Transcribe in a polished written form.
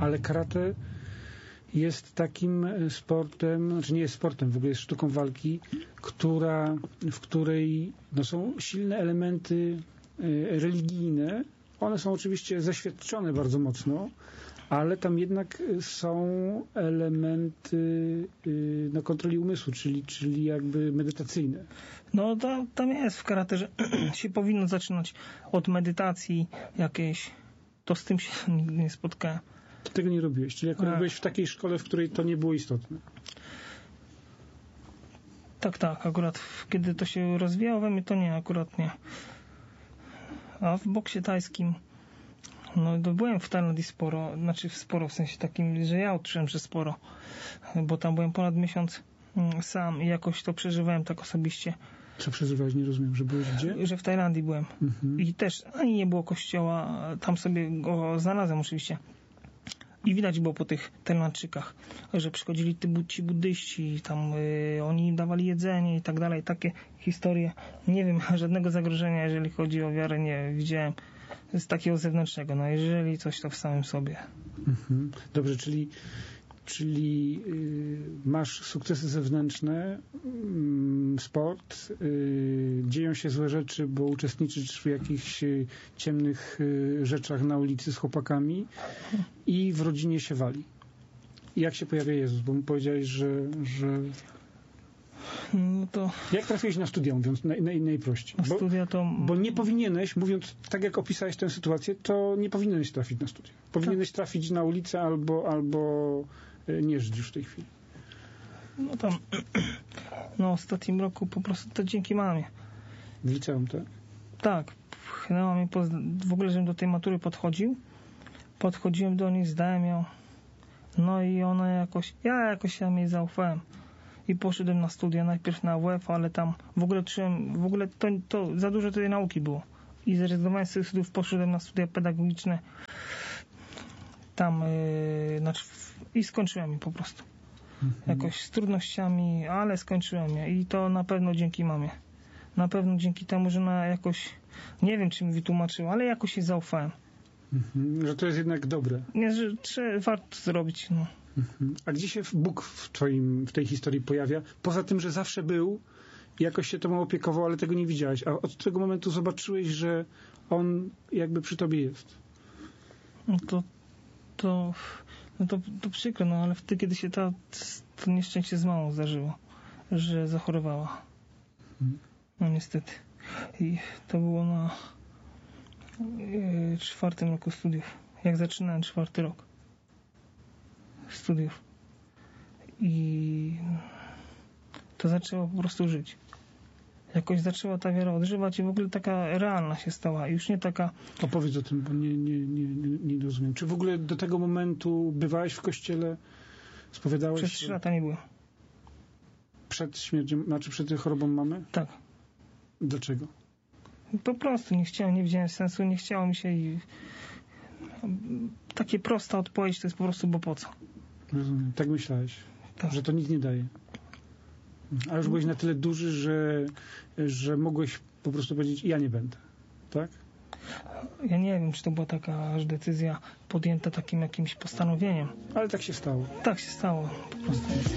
ale karate jest takim sportem, znaczy nie jest sportem, w ogóle jest sztuką walki, w której są silne elementy religijne. One są oczywiście zaświadczone bardzo mocno, ale tam jednak są elementy kontroli umysłu, czyli jakby medytacyjne. No tam jest w karate, że się powinno zaczynać od medytacji jakiejś. To z tym się nigdy nie spotkałem. To tego nie robiłeś, czyli akurat byłeś w takiej szkole, w której to nie było istotne. Tak, akurat kiedy to się rozwijało we mnie, to nie, akurat nie. A w boksie tajskim byłem w Tajlandii sporo, w sensie takim, że ja odczułem, że sporo, bo tam byłem ponad miesiąc sam i jakoś to przeżywałem tak osobiście. Co przeżywałeś? Nie rozumiem, że byłeś gdzie? Że w Tajlandii byłem. I też ani nie było kościoła, tam sobie go znalazłem oczywiście. I widać było po tych Tajlandczykach, że przychodzili ci buddyści, tam oni im dawali jedzenie i tak dalej, takie historie. Nie wiem, żadnego zagrożenia, jeżeli chodzi o wiarę, nie widziałem z takiego zewnętrznego. No jeżeli coś, to w samym sobie. Dobrze, czyli masz sukcesy zewnętrzne, sport, dzieją się złe rzeczy, bo uczestniczysz w jakichś ciemnych rzeczach na ulicy z chłopakami i w rodzinie się wali. I jak się pojawia Jezus? Bo mi powiedziałeś, że... No to... Jak trafiłeś na studia, mówiąc najprościej? Bo nie powinieneś, mówiąc tak jak opisałeś tę sytuację, to nie powinieneś trafić na studia. Powinieneś trafić na ulicę albo nie żyć już w tej chwili. W ostatnim roku po prostu to dzięki mamie. W liceum, tak? Tak. Pchnęła mnie w ogóle, żebym do tej matury podchodziłem do niej, zdałem ją. No i ona ja jakoś jej zaufałem. I poszedłem na studia, najpierw na WF, ale tam w ogóle to za dużo tej nauki było. I zrezygnowałem z tych studiów, poszedłem na studia pedagogiczne. Tam, i skończyłem je po prostu. Jakoś z trudnościami, ale skończyłem je. I to na pewno dzięki mamie. Na pewno dzięki temu, że ona jakoś, nie wiem, czy mi wytłumaczyła, ale jakoś jej zaufałem. Że to jest jednak dobre. Nie, że warto zrobić, no. A gdzie się Bóg w tej historii pojawia? Poza tym, że zawsze był i jakoś się tobą opiekował, ale tego nie widziałeś. A od tego momentu zobaczyłeś, że On jakby przy tobie jest. To przykro, ale wtedy, kiedy się to nieszczęście z mamą zdarzyło, że zachorowała. No niestety. I to było na 4. roku studiów. Jak zaczynałem 4. rok studiów. I to zaczęło po prostu żyć. Jakoś zaczęła ta wiara odżywać i w ogóle taka realna się stała. Już nie taka... Opowiedz o tym, bo nie rozumiem. Czy w ogóle do tego momentu bywałeś w kościele? Spowiadałeś się? Przez 3 lata nie byłem. Przed śmiercią, przed chorobą mamy? Tak. Dlaczego? Po prostu nie chciałem, nie widziałem sensu, nie chciało mi się i... Takie prosta odpowiedź to jest po prostu, bo po co? Rozumiem. Tak myślałeś? Tak. Że to nic nie daje. A już byłeś na tyle duży, że mogłeś po prostu powiedzieć, ja nie będę. Tak? Ja nie wiem, czy to była taka aż decyzja podjęta takim jakimś postanowieniem. Ale tak się stało. Tak się stało, po prostu.